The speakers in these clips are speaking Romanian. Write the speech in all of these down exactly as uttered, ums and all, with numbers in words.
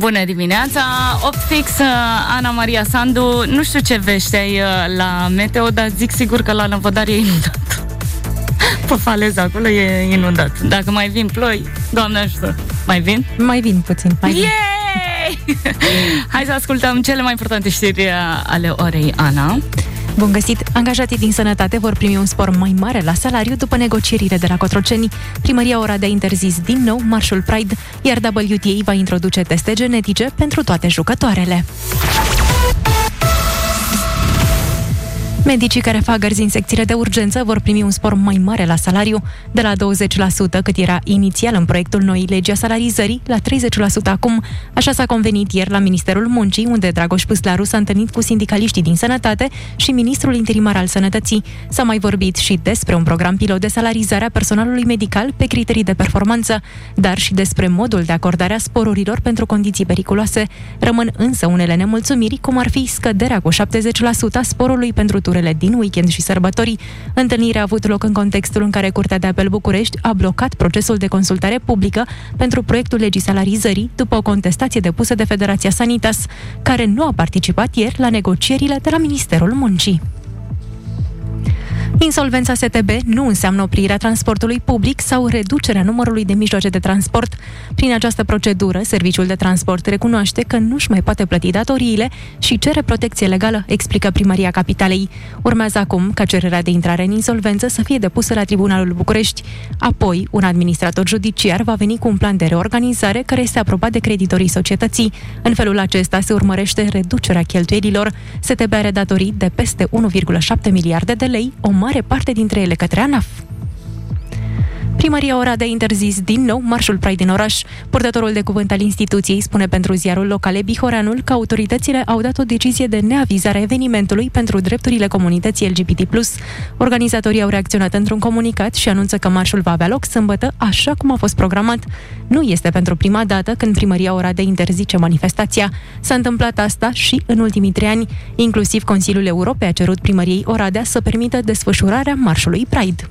Bună dimineața, opt fix, Ana Maria Sandu. Nu știu ce vești ai la meteo, dar zic sigur că la Năvodar e inundat. Pe faleza acolo e inundat. Dacă mai vin ploi, Doamne ajută. Mai vin? Mai vin puțin, mai vin. Yay! Hai să ascultăm cele mai importante știri ale orei, Ana. Bun găsit! Angajații din sănătate vor primi un spor mai mare la salariu după negocierile de la Cotroceni. Primăria Oradea a interzis din nou marșul Pride, iar W T A va introduce teste genetice pentru toate jucătoarele. Medicii care fac gărzi în secțiile de urgență vor primi un spor mai mare la salariu, de la douăzeci la sută cât era inițial în proiectul noii legi a salarizării, la treizeci la sută acum. Așa s-a convenit ieri la Ministerul Muncii, unde Dragoș Păslaru s-a întâlnit cu sindicaliștii din sănătate și ministrul interimar al sănătății. S-a mai vorbit și despre un program pilot de salarizare a personalului medical pe criterii de performanță, dar și despre modul de acordare a sporurilor pentru condiții periculoase. Rămân însă unele nemulțumiri, cum ar fi scăderea cu șaptezeci la sută a sporului pentru turele din weekend și sărbători. Întâlnirea a avut loc în contextul în care Curtea de Apel București a blocat procesul de consultare publică pentru proiectul legii salarizării după o contestație depusă de Federația Sanitas, care nu a participat ieri la negocierile de la Ministerul Muncii. Insolvența S T B nu înseamnă oprirea transportului public sau reducerea numărului de mijloace de transport. Prin această procedură, Serviciul de Transport recunoaște că nu-și mai poate plăti datoriile și cere protecție legală, explică Primăria Capitalei. Urmează acum ca cererea de intrare în insolvență să fie depusă la Tribunalul București. Apoi, un administrator judiciar va veni cu un plan de reorganizare care este aprobat de creditorii societății. În felul acesta se urmărește reducerea cheltuielilor. S T B are datorii de peste unu virgulă șapte miliarde de lei, o mare parte dintre ele către ANAF. Primăria Oradea a interzis din nou marșul Pride din oraș. Purtătorul de cuvânt al instituției spune pentru ziarul local Bihoreanul că autoritățile au dat o decizie de neavizare a evenimentului pentru drepturile comunității L G B T plus. Organizatorii au reacționat într-un comunicat și anunță că marșul va avea loc sâmbătă, așa cum a fost programat. Nu este pentru prima dată când Primăria Oradea interzice manifestația. S-a întâmplat asta și în ultimii trei ani. Inclusiv Consiliul Europei a cerut Primăriei Oradea să permită desfășurarea marșului Pride.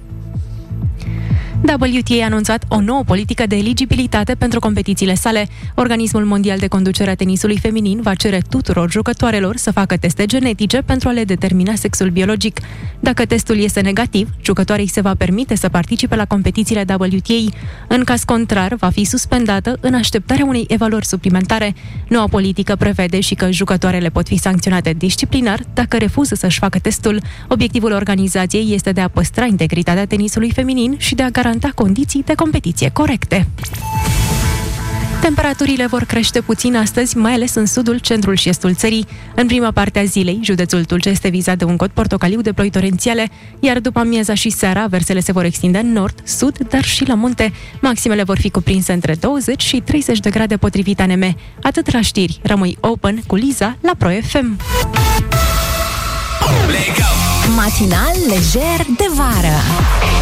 W T A a anunțat o nouă politică de eligibilitate pentru competițiile sale. Organismul Mondial de Conducere a Tenisului Feminin va cere tuturor jucătoarelor să facă teste genetice pentru a le determina sexul biologic. Dacă testul este negativ, jucătoarei se va permite să participe la competițiile W T A. În caz contrar, va fi suspendată în așteptarea unei evaluări suplimentare. Noua politică prevede și că jucătoarele pot fi sancționate disciplinar dacă refuză să-și facă testul. Obiectivul organizației este de a păstra integritatea tenisului feminin și de a garanta condiții de competiție corecte. Temperaturile vor crește puțin astăzi, mai ales în sudul, centrul și estul țării. În prima parte a zilei, județul Tulcea este vizat de un cod portocaliu de ploi torențiale, iar după amiaza și seara, versele se vor extinde în nord, sud, dar și la munte. Maximele vor fi cuprinse între douăzeci și treizeci de grade potrivit A N M. Atât la știri, rămâi open cu Liza la Pro F M. Matinal lejer de vară.